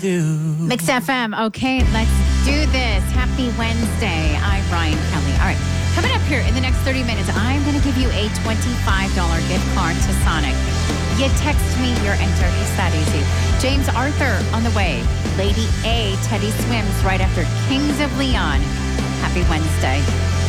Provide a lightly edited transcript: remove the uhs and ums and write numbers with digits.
Mix FM. Okay, let's do this. Happy Wednesday. I'm Ryan Kelly. All right, coming up here in the next 30 minutes, I'm going to give you a $25 gift card to Sonic. You text me your enter. It's that easy. James Arthur on the way. Lady A, Teddy Swims right after Kings of Leon. Happy Wednesday.